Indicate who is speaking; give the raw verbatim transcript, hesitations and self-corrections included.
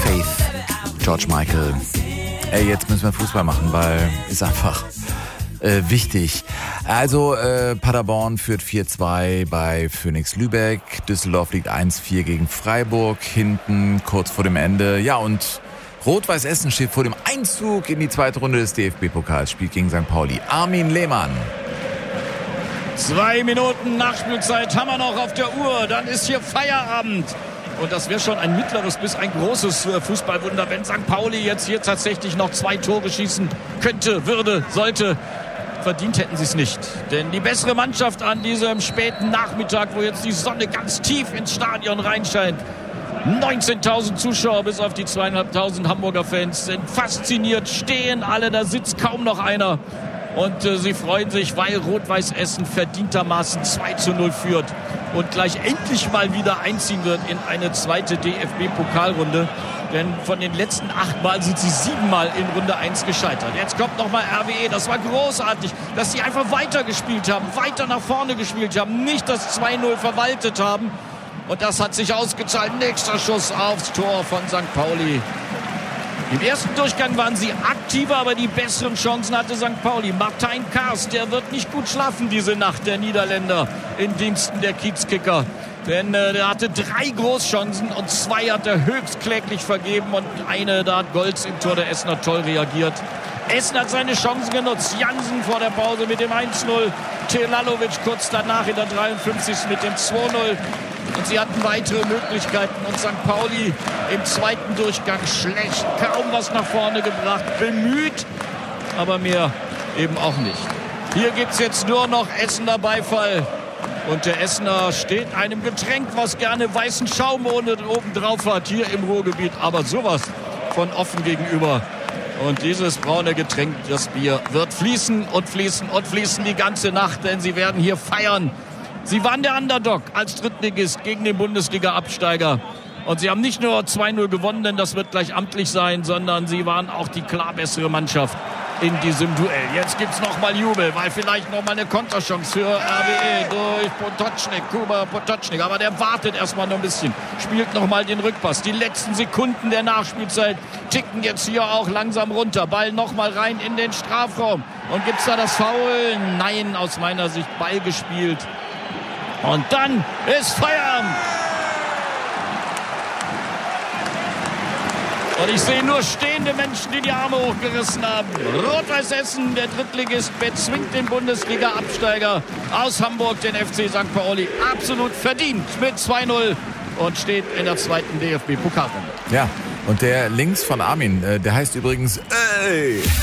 Speaker 1: Faith, George Michael. Ey, jetzt müssen wir Fußball machen, weil ist einfach äh, wichtig. Also äh, Paderborn führt vier zwei bei Phoenix Lübeck. Düsseldorf liegt eins vier gegen Freiburg. Hinten kurz vor dem Ende. Ja, und Rot-Weiß Essen steht vor dem Einzug in die zweite Runde des D F B-Pokals. Spielt gegen Sankt Pauli. Armin Lehmann.
Speaker 2: Zwei Minuten Nachspielzeit haben wir noch auf der Uhr. Dann ist hier Feierabend. Und das wäre schon ein mittleres bis ein großes Fußballwunder, wenn Sankt Pauli jetzt hier tatsächlich noch zwei Tore schießen könnte, würde, sollte. Verdient hätten sie es nicht. Denn die bessere Mannschaft an diesem späten Nachmittag, wo jetzt die Sonne ganz tief ins Stadion reinscheint. neunzehntausend Zuschauer bis auf die zweieinhalbtausend Hamburger Fans sind fasziniert, stehen alle, da sitzt kaum noch einer. Und äh, sie freuen sich, weil Rot-Weiß Essen verdientermaßen zwei zu null führt und gleich endlich mal wieder einziehen wird in eine zweite D F B-Pokalrunde. Denn von den letzten acht Mal sind sie siebenmal in Runde eins gescheitert. Jetzt kommt nochmal R W E. Das war großartig, dass sie einfach weitergespielt haben, weiter nach vorne gespielt haben, nicht das zwei null verwaltet haben. Und das hat sich ausgezahlt. Nächster Schuss aufs Tor von Sankt Pauli. Im ersten Durchgang waren sie aktiver, aber die besseren Chancen hatte Sankt Pauli. Martijn Kaas, der wird nicht gut schlafen diese Nacht, der Niederländer, in Diensten der Kiezkicker. Denn äh, der hatte drei Großchancen und zwei hat er höchst kläglich vergeben. Und eine, da hat Golz im Tor der Essener toll reagiert. Essen hat seine Chancen genutzt. Jansen vor der Pause mit dem eins null. Telalovic kurz danach in der dreiundfünfzigsten mit dem zwei null. Und sie hatten weitere Möglichkeiten. Und Sankt Pauli im zweiten Durchgang schlecht. Kaum was nach vorne gebracht. Bemüht, aber mehr eben auch nicht. Hier gibt es jetzt nur noch Essener Beifall. Und der Essener steht einem Getränk, was gerne weißen Schaum oben drauf hat, hier im Ruhrgebiet. Aber sowas von offen gegenüber. Und dieses braune Getränk, das Bier, wird fließen und fließen und fließen die ganze Nacht. Denn sie werden hier feiern. Sie waren der Underdog als Drittligist gegen den Bundesliga-Absteiger. Und sie haben nicht nur zwei null gewonnen, denn das wird gleich amtlich sein, sondern sie waren auch die klar bessere Mannschaft in diesem Duell. Jetzt gibt es nochmal Jubel, weil vielleicht nochmal eine Konterchance für R W E durch Potočnik, Kuba Potočnik. Aber der wartet erstmal noch ein bisschen, spielt nochmal den Rückpass. Die letzten Sekunden der Nachspielzeit ticken jetzt hier auch langsam runter. Ball nochmal rein in den Strafraum. Und gibt es da das Foul? Nein, aus meiner Sicht Ball gespielt. Und dann ist Feierabend. Und ich sehe nur stehende Menschen, die die Arme hochgerissen haben. Rot-Weiß Essen, der Drittligist, bezwingt den Bundesliga-Absteiger aus Hamburg, den F C Sankt Pauli. Absolut verdient mit zwei null und steht in der zweiten D F B-Pokalrunde.
Speaker 1: Ja, und der links von Armin, der heißt übrigens Ey.